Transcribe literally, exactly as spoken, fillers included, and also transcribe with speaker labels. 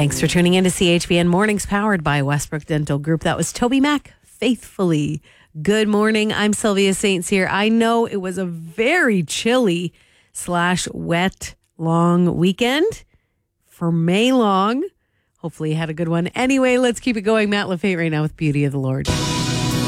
Speaker 1: Thanks for tuning in to C H B N Mornings, powered by Westbrook Dental Group. That was Toby Mac, Faithfully. Good morning. I'm Sylvia Saints here. I know it was a very chilly slash wet long weekend for May long. Hopefully you had a good one. Anyway, let's keep it going. Matt LaFate right now with Beauty of the Lord.